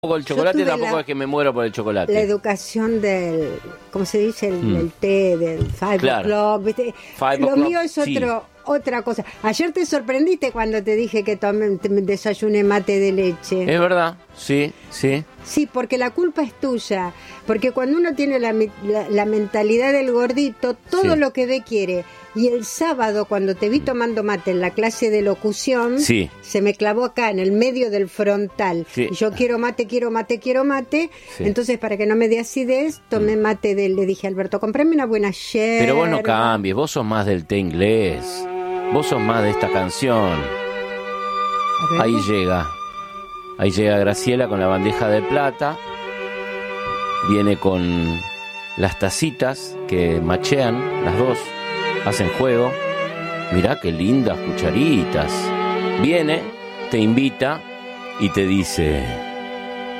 El chocolate tampoco la, es que me muero por el chocolate. La educación del, ¿cómo se dice? El té, del 5 o'clock, ¿viste? Lo mío es otra cosa. Ayer te sorprendiste cuando te dije que desayuné mate de leche. Es verdad, sí. Sí, porque la culpa es tuya. Porque cuando uno tiene la mentalidad del gordito, todo lo que ve quiere. Y el sábado, cuando te vi tomando mate en la clase de locución, se me clavó acá, en el medio del frontal. Y yo quiero mate. Entonces, para que no me dé acidez, tomé mate le dije a Alberto, comprame una buena yerba. Pero vos no cambies, vos sos más del té inglés. Vos sos más de esta canción. Ahí llega Graciela con la bandeja de plata. Viene con las tacitas que machean, las dos, hacen juego. Mirá qué lindas cucharitas. Viene, te invita y te dice...